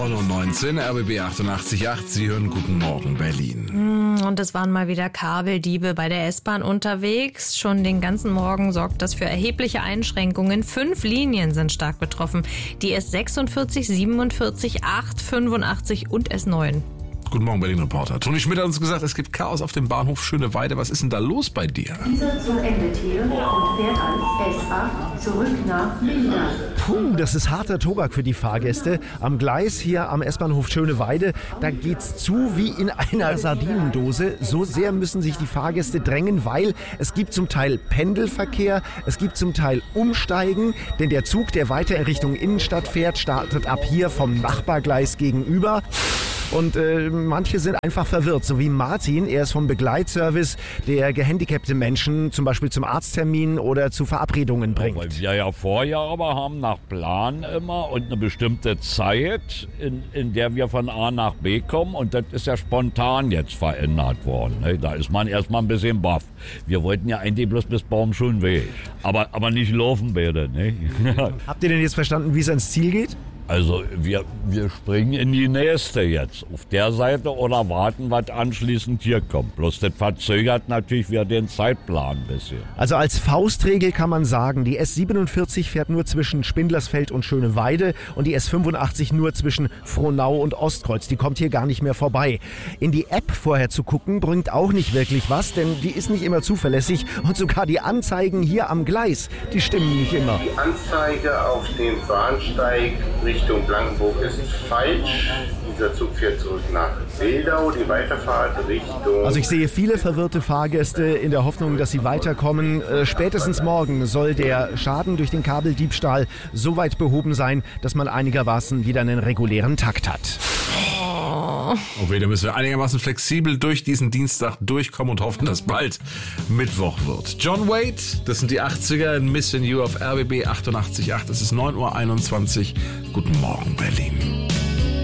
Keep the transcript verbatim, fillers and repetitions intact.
neun Uhr neunzehn, R B B achtundachtzig Komma acht. Sie hören Guten Morgen Berlin. Und es waren mal wieder Kabeldiebe bei der S-Bahn unterwegs. Schon den ganzen Morgen sorgt das für erhebliche Einschränkungen. Fünf Linien sind stark betroffen. Die S sechsundvierzig, siebenundvierzig, acht, fünfundachtzig und S neun. Guten Morgen, Berlin-Reporter. Toni Schmidt hat uns gesagt, es gibt Chaos auf dem Bahnhof Schöneweide. Was ist denn da los bei dir? Dieser Zug endet hier und fährt als S acht zurück nach Milda. Puh, das ist harter Tobak für die Fahrgäste. Am Gleis hier am S-Bahnhof Schöneweide, da geht's zu wie in einer Sardinendose. So sehr müssen sich die Fahrgäste drängen, weil es gibt zum Teil Pendelverkehr, es gibt zum Teil Umsteigen, denn der Zug, der weiter in Richtung Innenstadt fährt, startet ab hier vom Nachbargleis gegenüber. Und äh, manche sind einfach verwirrt, so wie Martin. Er ist vom Begleitservice, der gehandicapte Menschen zum Beispiel zum Arzttermin oder zu Verabredungen bringt. Weil wir ja Vorjahre haben nach Plan immer und eine bestimmte Zeit, in, in der wir von A nach B kommen. Und das ist ja spontan jetzt verändert worden. Ne? Da ist man erstmal ein bisschen baff. Wir wollten ja eigentlich bloß bis Baumschulenweg. Aber, aber nicht laufen bitte. Ne? Habt ihr denn jetzt verstanden, wie es ans Ziel geht? Also wir, wir springen in die nächste jetzt. Auf der Seite oder warten, was anschließend hier kommt. Bloß das verzögert natürlich wieder den Zeitplan ein bisschen. Also als Faustregel kann man sagen, die S siebenundvierzig fährt nur zwischen Spindlersfeld und Schöneweide und die S fünfundachtzig nur zwischen Frohnau und Ostkreuz. Die kommt hier gar nicht mehr vorbei. In die App vorher zu gucken, bringt auch nicht wirklich was, denn die ist nicht immer zuverlässig und sogar die Anzeigen hier am Gleis, die stimmen nicht immer. Die Anzeige auf dem Bahnsteig Richtung Blankenburg ist falsch. Dieser Zug fährt zurück nach Wildau, die Weiterfahrt Richtung... Also ich sehe viele verwirrte Fahrgäste in der Hoffnung, dass sie weiterkommen. Äh, spätestens morgen soll der Schaden durch den Kabeldiebstahl so weit behoben sein, dass man einigermaßen wieder einen regulären Takt hat. Okay, dann müssen wir einigermaßen flexibel durch diesen Dienstag durchkommen und hoffen, dass bald Mittwoch wird. John Wade, das sind die achtziger, Missing You auf R B B achtundachtzig Komma acht. Es ist neun Uhr einundzwanzig. Guten Morgen, Berlin.